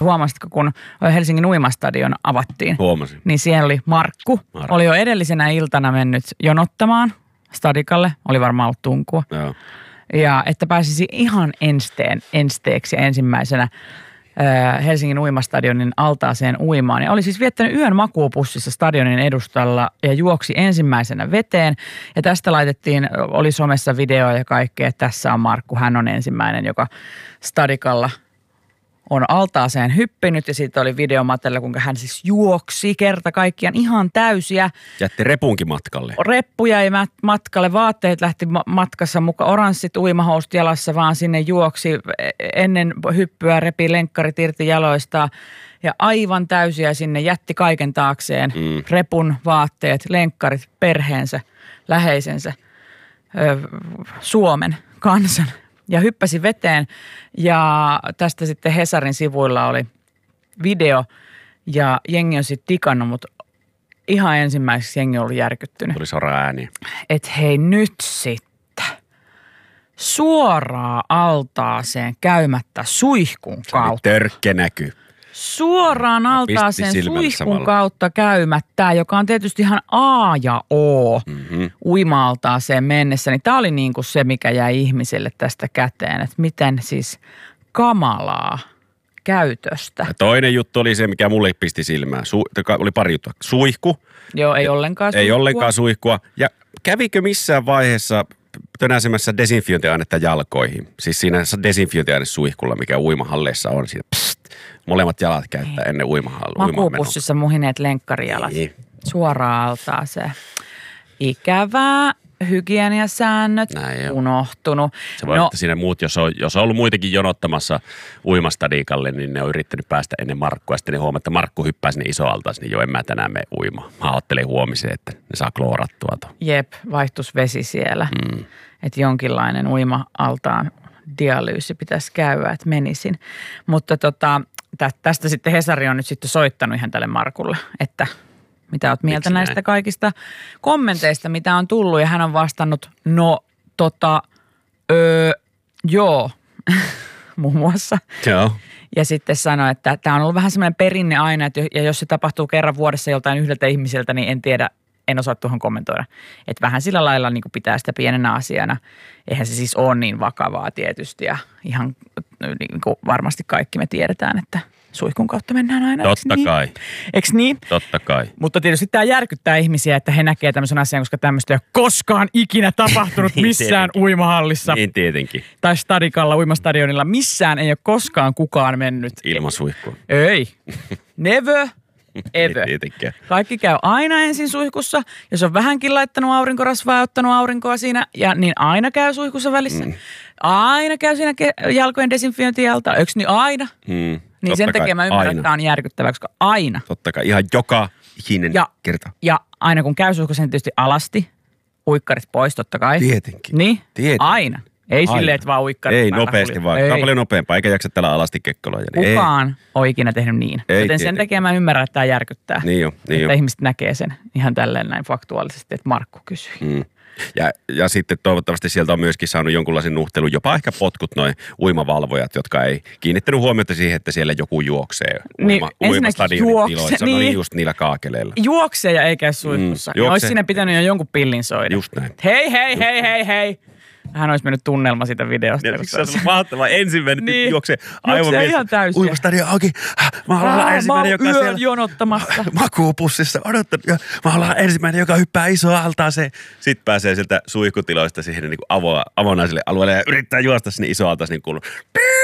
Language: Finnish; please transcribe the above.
huomasitko, kun Helsingin uimastadion avattiin? Huomasin. Niin siellä oli Markku. Oli jo edellisenä iltana mennyt jonottamaan stadikalle. Oli varmaan ollut tunkua. Joo. Ja että pääsisi ihan ensteeksi ensimmäisenä Helsingin uimastadionin altaaseen uimaan. Ja oli siis viettänyt yön makuupussissa stadionin edustalla ja juoksi ensimmäisenä veteen. Ja tästä oli somessa video ja kaikkea, että tässä on Markku. Hän on ensimmäinen, joka stadikalla on altaaseen hyppinyt ja siitä oli videomateriaali, kuinka hän siis juoksi kerta kaikkiaan ihan täysiä. Jätti repunkin matkalle. Reppu jäi matkalle, vaatteet lähti matkassa mukaan, oranssit uimahousut jalassa vaan sinne juoksi. Ennen hyppyä repi lenkkarit irti jaloista ja aivan täysiä sinne jätti kaiken taakseen. Repun, vaatteet, lenkkarit, perheensä, läheisensä, Suomen kansan. Ja hyppäsi veteen ja tästä sitten Hesarin sivuilla oli video ja jengi on sitten tikannut, mutta ihan ensimmäiseksi jengi on ollut järkyttynyt. Tuli sora ääni. Että hei nyt sitten suoraan altaaseen käymättä suihkun kautta. Törkke näkyy. Suoraan altaaseen suihkun kautta käymättä, joka on tietysti ihan A ja O uima-altaaseen mennessä. Niin tämä oli niin kuin se, mikä jäi ihmiselle tästä käteen, että miten siis kamalaa käytöstä. Ja toinen juttu oli se, mikä mulle pisti silmään. Oli pari juttua. Suihku. Joo, ei ollenkaan suihkua. Ei ollenkaan suihkua. Ja kävikö missään vaiheessa tönäsemässä desinfiointiainetta jalkoihin? Siis siinä desinfiointiaine suihkulla, mikä uimahalleissa on. Siinä molemmat jalat käyttää ennen uimahallua. Makuupussissa muhineet lenkkarijalat. Suoraan altaaseen. Ikävää. Hygieniasäännöt unohtunut. Se voi, että siinä muut, jos on ollut muitakin jonottamassa uimastadikalle, niin ne on yrittänyt päästä ennen Markkua. Sitten ne huomaa, että Markku hyppää sinne isoaltaas, niin jo en mä tänään mene uimaan. Mä ajattelin huomiseen, että ne saa kloorattua tuon. Jep, vaihtus vesi siellä. Että jonkinlainen uima-altaan dialyysi pitäisi käydä, että menisin. Mutta tästä sitten Hesari on nyt sitten soittanut ihan tälle Markulle, että mitä oot mieltä näistä kaikista kommenteista, mitä on tullut. Ja hän on vastannut, joo, muun muassa. Joo. Ja sitten sanoi, että tämä on ollut vähän semmoinen perinne aina, että jos se tapahtuu kerran vuodessa joltain yhdeltä ihmiseltä, niin en tiedä, en osaa tuohon kommentoida. Että vähän sillä lailla niin kuin pitää sitä pienenä asiana. Eihän se siis ole niin vakavaa tietysti ja ihan niin kuin varmasti kaikki me tiedetään, että suihkun kautta mennään aina. Totta kai. Eiks niin? Totta kai. Mutta tietysti tämä järkyttää ihmisiä, että he näkee tämmöisen asian, koska tämmöistä ei ole koskaan ikinä tapahtunut missään uimahallissa. Niin tietenkin. Tai stadikalla, uimastadionilla. Missään ei ole koskaan kukaan mennyt. Ilman suihkua. Ei. Never. Ever. Kaikki käy aina ensin suihkussa. Jos on vähänkin laittanut aurinkorasvaa ja ottanut aurinkoa siinä, niin aina käy suihkussa välissä. Aina käy siinä jalkojen desinfiointijalta. Eikö niin aina? Niin sen takia mä ymmärrän, että tämä on järkyttävää, koska aina. Totta kai, ihan joka ikinen kerta. Ja aina kun käy suihkussa, niin tietysti alasti, uikkarit pois totta kai. Tietenkin. Niin? Tietenkin. Aina. Ei silleen, että vaan uikkarit. Ei, nopeasti vaan. Tämä on paljon nopeampaa, eikä jaksa tällä alasti kekkoloja. Kukaan on ikinä tehnyt niin. Joten sen takia mä ymmärrän, että tämä järkyttää. Niin jo. Että ihmiset näkee sen ihan tälleen näin faktuaalisesti, että Markku kysyi. Ja sitten toivottavasti sieltä on myöskin saanut jonkunlaisen nuhtelun, jopa ehkä potkut noin uimavalvojat, jotka ei kiinnittänyt huomiota siihen, että siellä joku juoksee uimastadionin tiloissa. No niin, just niillä kaakeleilla. Juoksee ja ei käy suihkussa. Olisi siinä pitänyt jo jonkun pillin soida. Just näin. Hei. Hän olisi mennyt tunnelma siitä videosta. Se on mahtavaa. Ensimmäinen juoksee aivan ihan täysin. Uimastadion auki. Mä ollaan ensimmäinen, joka yön siellä jonottamassa. Makuupussissa odottanut. Ja mä ollaan ensimmäinen, joka hyppää isoa altaaseen. Sitten pääsee sieltä suihkutiloista siihen niin avonaiselle alueelle ja yrittää juosta sinne isoa altaaseen. Niin kuuluu